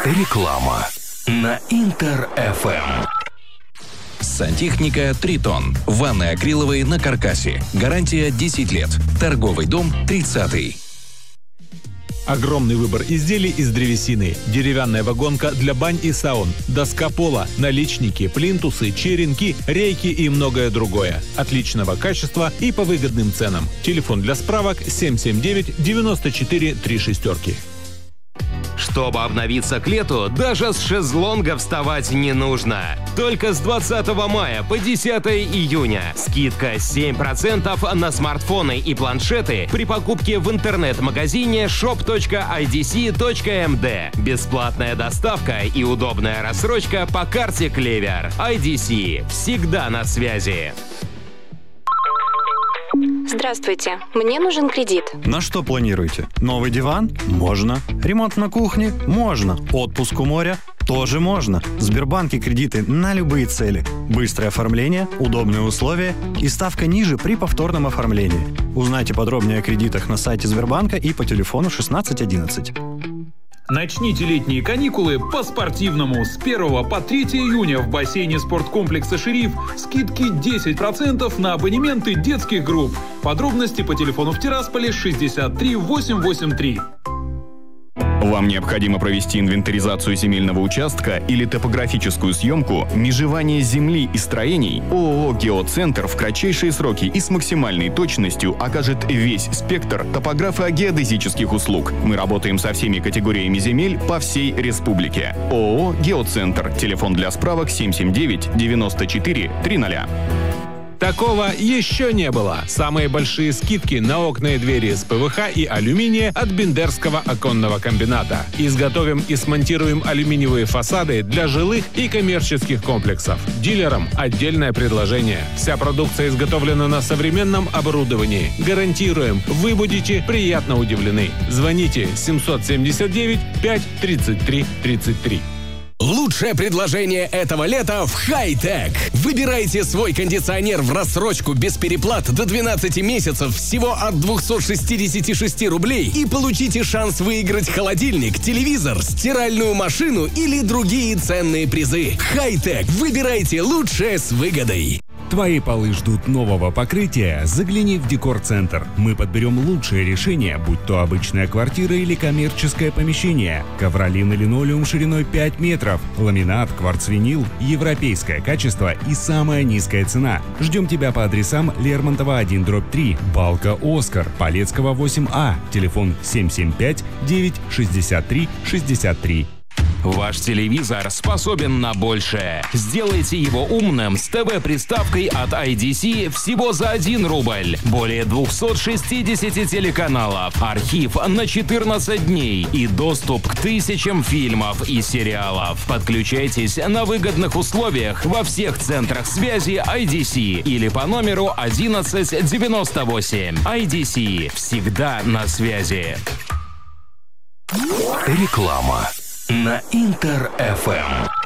Реклама на Интер-ФМ. Сантехника «Тритон». Ванны акриловые на каркасе. Гарантия 10 лет. Торговый дом 30-й. Огромный выбор изделий из древесины. Деревянная вагонка для бань и саун, доска пола, наличники, плинтусы, черенки, рейки и многое другое. Отличного качества и по выгодным ценам. Телефон для справок 779-94-36. Чтобы обновиться к лету, даже с шезлонга вставать не нужно. Только с 20 мая по 10 июня скидка 7% на смартфоны и планшеты при покупке в интернет-магазине shop.idc.md. Бесплатная доставка и удобная рассрочка по карте Клевер. IDC. Всегда на связи. Здравствуйте, мне нужен кредит. На что планируете? Новый диван? Можно. Ремонт на кухне? Можно. Отпуск у моря? Тоже можно. В Сбербанке кредиты на любые цели. Быстрое оформление, удобные условия и ставка ниже при повторном оформлении. Узнайте подробнее о кредитах на сайте Сбербанка и по телефону 1611. Начните летние каникулы по-спортивному. С 1 по 3 июня в бассейне спорткомплекса «Шериф» скидки 10% на абонементы детских групп. Подробности по телефону в Тирасполе 63 883. Вам необходимо провести инвентаризацию земельного участка или топографическую съемку межевания земли и строений? ООО «Геоцентр» в кратчайшие сроки и с максимальной точностью окажет весь спектр топографо-геодезических услуг. Мы работаем со всеми категориями земель по всей республике. ООО «Геоцентр». Телефон для справок 779-94-300. Такого еще не было. Самые большие скидки на окна и двери из ПВХ и алюминия от Бендерского оконного комбината. Изготовим и смонтируем алюминиевые фасады для жилых и коммерческих комплексов. Дилерам отдельное предложение. Вся продукция изготовлена на современном оборудовании. Гарантируем, вы будете приятно удивлены. Звоните 779 5 33 33. Лучшее предложение этого лета в Хай-Тек. Выбирайте свой кондиционер в рассрочку без переплат до 12 месяцев всего от 266 рублей и получите шанс выиграть холодильник, телевизор, стиральную машину или другие ценные призы. Хай-Тек. Выбирайте лучшее с выгодой. Твои полы ждут нового покрытия? Загляни в Декор-центр. Мы подберем лучшее решение, будь то обычная квартира или коммерческое помещение. Ковролин и линолеум шириной 5 метров. Ламинат, кварцвинил, европейское качество и самая низкая цена. Ждем тебя по адресам Лермонтова 1/3, Балка Оскар, Полецкого 8А, телефон 775 963 63. Ваш телевизор способен на большее. Сделайте его умным с ТВ-приставкой от IDC всего за 1 рубль. Более 260 телеканалов, архив на 14 дней и доступ к тысячам фильмов и сериалов. Подключайтесь на выгодных условиях во всех центрах связи IDC или по номеру 1198. IDC. Всегда на связи. Реклама на Интер-ФМ.